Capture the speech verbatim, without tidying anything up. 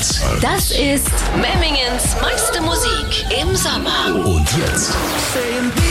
Hits. Das ist Memmingens meiste Musik im Sommer. Und jetzt